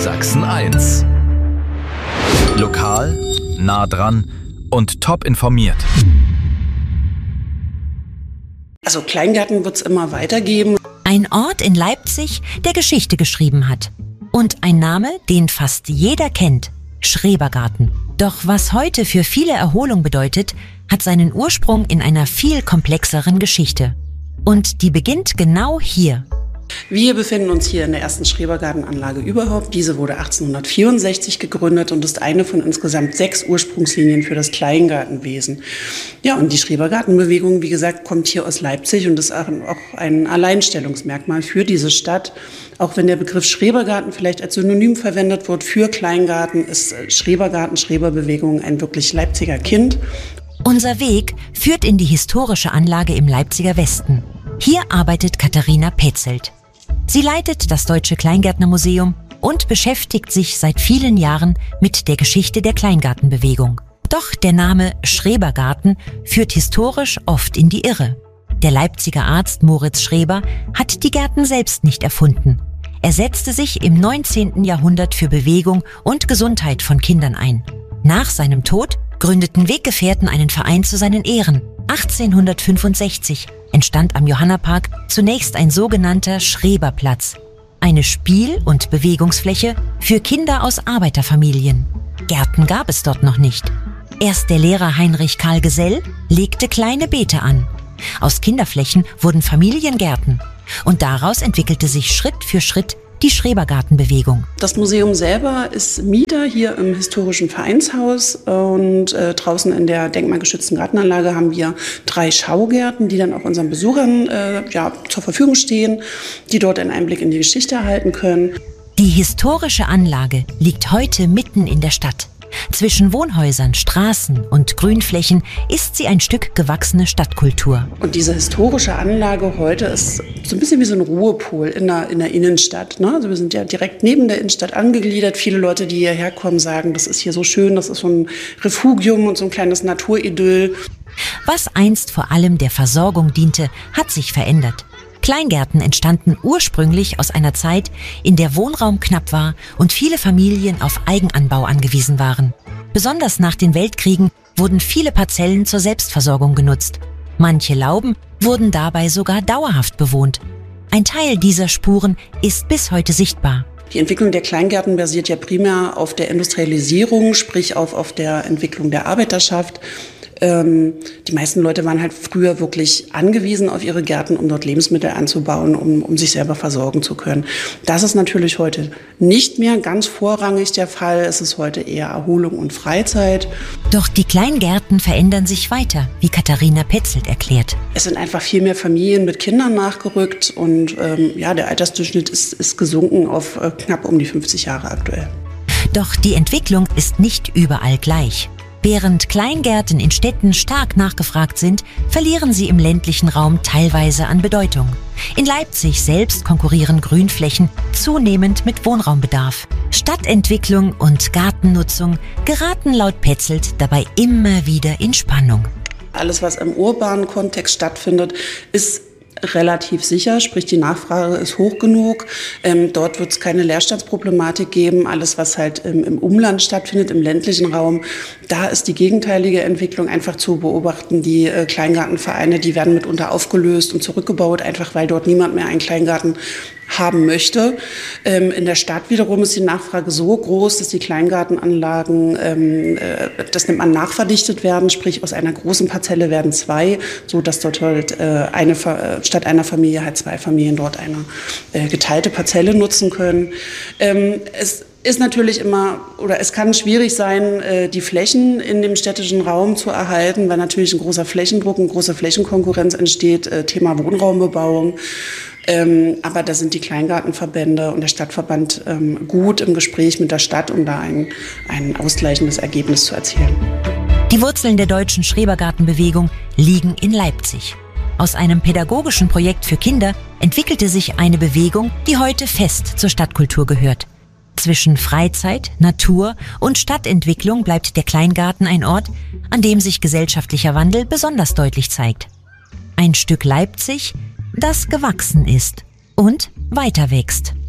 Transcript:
Sachsen 1. Lokal, nah dran und top informiert. Also Kleingärten wird es immer weitergeben. Ein Ort in Leipzig, der Geschichte geschrieben hat. Und ein Name, den fast jeder kennt: Schrebergarten. Doch was heute für viele Erholung bedeutet, hat seinen Ursprung in einer viel komplexeren Geschichte. Und die beginnt genau hier. Wir befinden uns hier in der ersten Schrebergartenanlage überhaupt. Diese wurde 1864 gegründet und ist eine von insgesamt 6 Ursprungslinien für das Kleingartenwesen. Ja, und die Schrebergartenbewegung, wie gesagt, kommt hier aus Leipzig und ist auch ein Alleinstellungsmerkmal für diese Stadt. Auch wenn der Begriff Schrebergarten vielleicht als Synonym verwendet wird für Kleingarten, ist Schrebergarten, Schreberbewegung ein wirklich Leipziger Kind. Unser Weg führt in die historische Anlage im Leipziger Westen. Hier arbeitet Katharina Petzelt. Sie leitet das Deutsche Kleingärtnermuseum und beschäftigt sich seit vielen Jahren mit der Geschichte der Kleingartenbewegung. Doch der Name Schrebergarten führt historisch oft in die Irre. Der Leipziger Arzt Moritz Schreber hat die Gärten selbst nicht erfunden. Er setzte sich im 19. Jahrhundert für Bewegung und Gesundheit von Kindern ein. Nach seinem Tod gründeten Weggefährten einen Verein zu seinen Ehren. 1865 entstand am Johannapark zunächst ein sogenannter Schreberplatz, eine Spiel- und Bewegungsfläche für Kinder aus Arbeiterfamilien. Gärten gab es dort noch nicht. Erst der Lehrer Heinrich Karl Gesell legte kleine Beete an. Aus Kinderflächen wurden Familiengärten und daraus entwickelte sich Schritt für Schritt die Schrebergartenbewegung. Das Museum selber ist Mieter hier im historischen Vereinshaus und draußen in der denkmalgeschützten Gartenanlage haben wir 3 Schaugärten, die dann auch unseren Besuchern zur Verfügung stehen, die dort einen Einblick in die Geschichte erhalten können. Die historische Anlage liegt heute mitten in der Stadt. Zwischen Wohnhäusern, Straßen und Grünflächen ist sie ein Stück gewachsene Stadtkultur. Und diese historische Anlage heute ist so ein bisschen wie so ein Ruhepol in der Innenstadt. Ne? Also wir sind ja direkt neben der Innenstadt angegliedert. Viele Leute, die hierher kommen, sagen, das ist hier so schön, das ist so ein Refugium und so ein kleines Naturidyll. Was einst vor allem der Versorgung diente, hat sich verändert. Kleingärten entstanden ursprünglich aus einer Zeit, in der Wohnraum knapp war und viele Familien auf Eigenanbau angewiesen waren. Besonders nach den Weltkriegen wurden viele Parzellen zur Selbstversorgung genutzt. Manche Lauben wurden dabei sogar dauerhaft bewohnt. Ein Teil dieser Spuren ist bis heute sichtbar. Die Entwicklung der Kleingärten basiert ja primär auf der Industrialisierung, sprich auf der Entwicklung der Arbeiterschaft. Die meisten Leute waren halt früher wirklich angewiesen auf ihre Gärten, um dort Lebensmittel anzubauen, um sich selber versorgen zu können. Das ist natürlich heute nicht mehr ganz vorrangig der Fall. Es ist heute eher Erholung und Freizeit. Doch die Kleingärten verändern sich weiter, wie Katharina Petzelt erklärt. Es sind einfach viel mehr Familien mit Kindern nachgerückt und der Altersdurchschnitt ist gesunken auf knapp um die 50 Jahre aktuell. Doch die Entwicklung ist nicht überall gleich. Während Kleingärten in Städten stark nachgefragt sind, verlieren sie im ländlichen Raum teilweise an Bedeutung. In Leipzig selbst konkurrieren Grünflächen zunehmend mit Wohnraumbedarf. Stadtentwicklung und Gartennutzung geraten laut Petzelt dabei immer wieder in Spannung. Alles, was im urbanen Kontext stattfindet, ist relativ sicher, sprich die Nachfrage ist hoch genug. Dort wird es keine Leerstandsproblematik geben. Alles, was halt im Umland stattfindet, im ländlichen Raum, da ist die gegenteilige Entwicklung einfach zu beobachten. Die Kleingartenvereine, die werden mitunter aufgelöst und zurückgebaut, einfach weil dort niemand mehr einen Kleingarten haben möchte. In der Stadt wiederum ist die Nachfrage so groß, dass die Kleingartenanlagen, das nennt man nachverdichtet werden, sprich aus einer großen Parzelle werden 2, so dass dort halt statt einer Familie halt 2 Familien dort eine geteilte Parzelle nutzen können. Es ist natürlich immer, oder es kann schwierig sein, die Flächen in dem städtischen Raum zu erhalten, weil natürlich ein großer Flächendruck, eine große Flächenkonkurrenz entsteht, Thema Wohnraumbebauung. Aber da sind die Kleingartenverbände und der Stadtverband gut im Gespräch mit der Stadt, um da ein ausgleichendes Ergebnis zu erzielen. Die Wurzeln der deutschen Schrebergartenbewegung liegen in Leipzig. Aus einem pädagogischen Projekt für Kinder entwickelte sich eine Bewegung, die heute fest zur Stadtkultur gehört. Zwischen Freizeit, Natur und Stadtentwicklung bleibt der Kleingarten ein Ort, an dem sich gesellschaftlicher Wandel besonders deutlich zeigt. Ein Stück Leipzig, das gewachsen ist und weiter wächst.